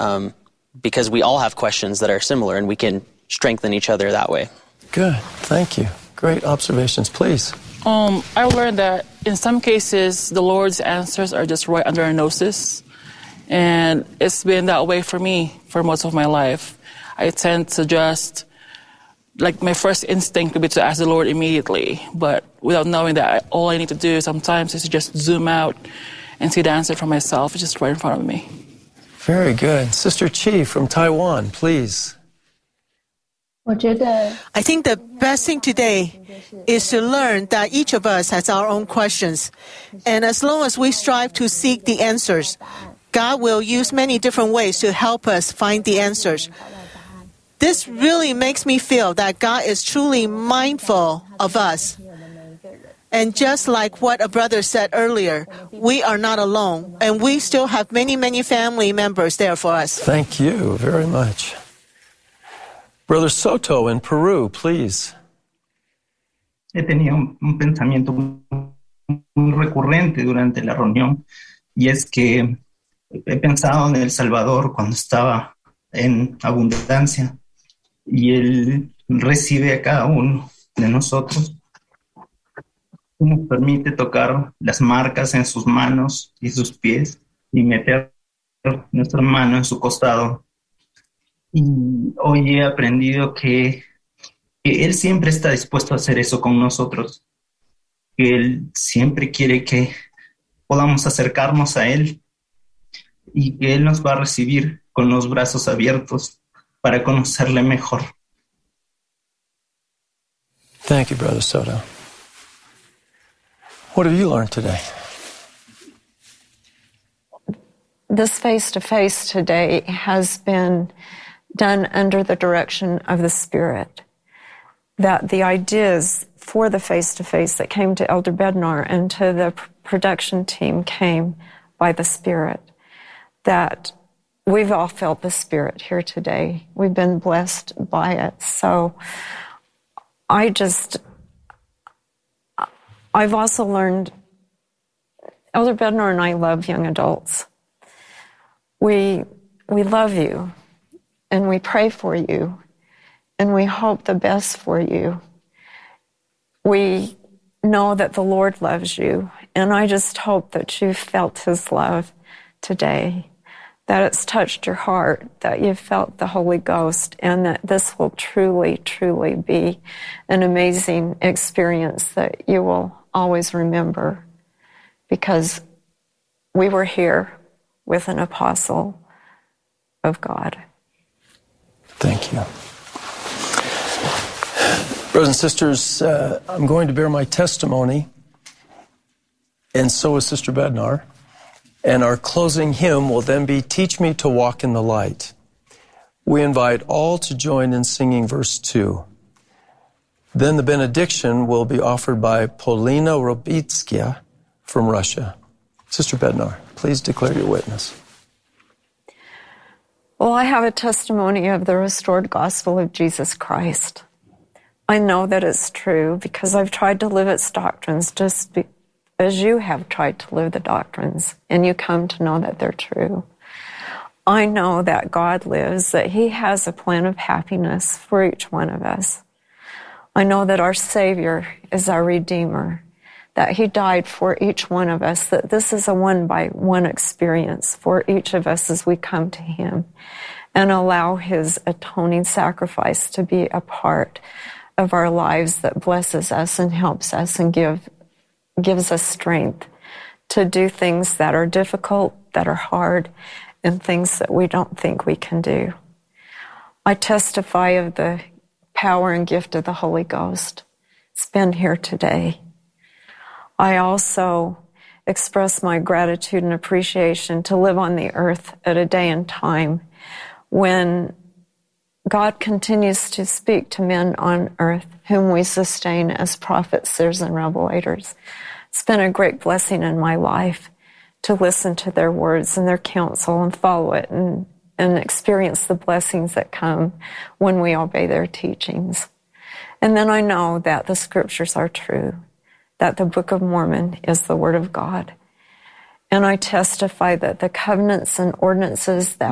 because we all have questions that are similar, and we can strengthen each other that way. Good. Thank you. Great observations. Please. I learned that in some cases, the Lord's answers are just right under our noses. And it's been that way for me for most of my life. I tend to just, like, my first instinct would be to ask the Lord immediately. But without knowing that, all I need to do sometimes is to just zoom out and see the answer for myself. It's just right in front of me. Very good. Sister Chi from Taiwan, please. I think the best thing today is to learn that each of us has our own questions. And as long as we strive to seek the answers, God will use many different ways to help us find the answers. This really makes me feel that God is truly mindful of us. And just like what a brother said earlier, we are not alone, and we still have many, many family members there for us. Thank you very much. Brother Soto in Peru, please. He tenido un pensamiento muy recurrente durante la reunión, y es que he pensado en El Salvador cuando estaba en abundancia, y Él recibe a cada uno de nosotros. Nos permite tocar las marcas en sus manos y sus pies y meter nuestra mano en su costado. Y hoy he aprendido que Él siempre está dispuesto a hacer eso con nosotros, que Él siempre quiere que podamos acercarnos a Él y que Él nos va a recibir con los brazos abiertos para conocerle mejor. Thank you, Brother Soto. What have you learned today? This face-to-face today has been done under the direction of the Spirit. That the ideas for the face-to-face that came to Elder Bednar and to the production team came by the Spirit. That we've all felt the Spirit here today. We've been blessed by it. So I've also learned, Elder Bednar and I love young adults. We love you, and we pray for you, and we hope the best for you. We know that the Lord loves you, and I just hope that you felt His love today, that it's touched your heart, that you felt the Holy Ghost, and that this will truly, truly be an amazing experience that you will always remember, because we were here with an apostle of God. Thank you. Brothers and sisters, I'm going to bear my testimony, and so is Sister Bednar. And our closing hymn will then be Teach Me to Walk in the Light. We invite all to join in singing verse 2. Then the benediction will be offered by Polina Robitskia from Russia. Sister Bednar, please declare your witness. Well, I have a testimony of the restored gospel of Jesus Christ. I know that it's true because I've tried to live its doctrines just as you have tried to live the doctrines, and you come to know that they're true. I know that God lives, that He has a plan of happiness for each one of us. I know that our Savior is our Redeemer, that He died for each one of us, that this is a one-by-one experience for each of us as we come to Him and allow His atoning sacrifice to be a part of our lives that blesses us and helps us and gives us strength to do things that are difficult, that are hard, and things that we don't think we can do. I testify of the power and gift of the Holy Ghost. It's been here today. I also express my gratitude and appreciation to live on the earth at a day and time when God continues to speak to men on earth whom we sustain as prophets, seers, and revelators. It's been a great blessing in my life to listen to their words and their counsel and follow it and experience the blessings that come when we obey their teachings. And then I know that the scriptures are true, that the Book of Mormon is the Word of God. And I testify that the covenants and ordinances that